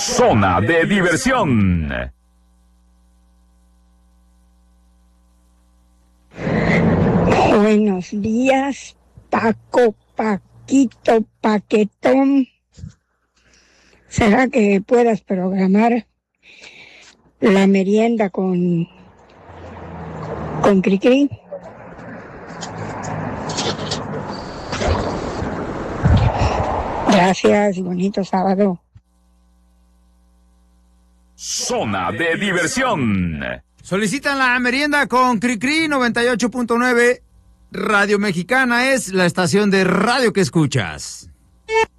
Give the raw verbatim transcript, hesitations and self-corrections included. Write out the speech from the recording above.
Zona de diversión. Buenos días, Paco, Paquito, Paquetón. ¿Será que puedas programar la merienda con, con Cricri? Gracias y bonito sábado. Zona de diversión. Solicitan la merienda con Cricri. Noventa y ocho punto nueve Radio Mexicana es la estación de radio que escuchas.